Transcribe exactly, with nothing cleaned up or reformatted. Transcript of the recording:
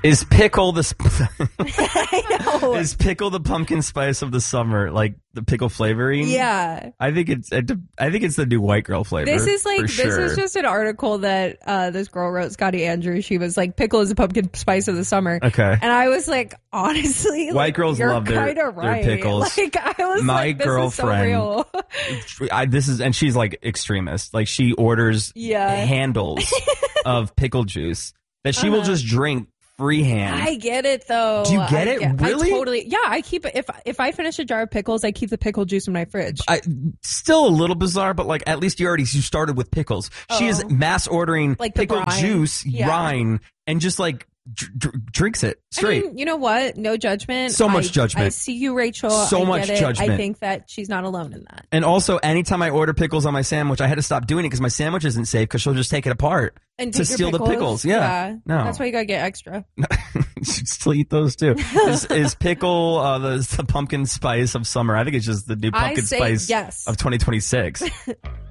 Is pickle the sp- I know. Is pickle the pumpkin spice of the summer, like the pickle flavoring? Yeah. I think it's I think it's the new white girl flavor. This is like for this sure. is just an article that uh, this girl wrote, Scotty Andrews. She was like, pickle is the pumpkin spice of the summer. Okay. And I was like, honestly, White like, girls you're love their, kinda their right. pickles. Like I was My like, this girlfriend, is so real. I, this is, and she's like extremist. Like she orders Yeah. handles of pickle juice that she will Uh-huh. just drink freehand. I get it though. Do you get I it? Really? I totally. Yeah, I keep it. If if I finish a jar of pickles, I keep the pickle juice in my fridge. I, still a little bizarre, but like at least you already you started with pickles. She is Oh. mass ordering Like the pickle brine. juice, Yeah. brine, and just like dr- dr- drinks it straight. I mean, you know what? No judgment. So much I- judgment. I see you, Rachel. So I much get it. judgment. I think that she's not alone in that. And also, anytime I order pickles on my sandwich, I had to stop doing it because my sandwich isn't safe because she'll just take it apart And to take your steal the pickles. Yeah, no, That's why you gotta get extra. you should still eat those too. Is, is pickle uh, the, the pumpkin spice of summer? I think it's just the new I pumpkin say spice yes. of twenty twenty-six.